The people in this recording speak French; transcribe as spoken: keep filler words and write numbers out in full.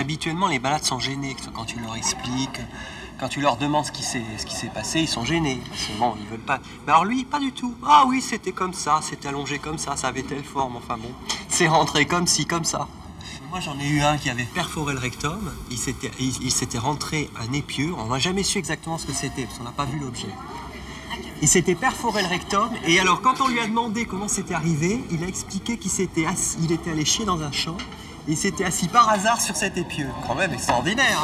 Habituellement, les malades sont gênés quand tu leur expliques, quand tu leur demandes ce qui s'est ce qui s'est passé, ils sont gênés. Parce que bon, ils veulent pas. Mais alors lui, pas du tout. Ah oui, c'était comme ça, c'était allongé comme ça, ça avait telle forme. Enfin bon, c'est rentré comme ci, comme ça. Moi, j'en ai eu un qui avait perforé le rectum. Il s'était il, il s'était rentré un épieu. On n'a jamais su exactement ce que c'était parce qu'on n'a pas vu l'objet. Il s'était perforé le rectum et alors quand on lui a demandé comment c'était arrivé, il a expliqué qu'il s'était assis, il était allé chier dans un champ et il s'était assis par hasard sur cet épieu. Quand même extraordinaire, hein.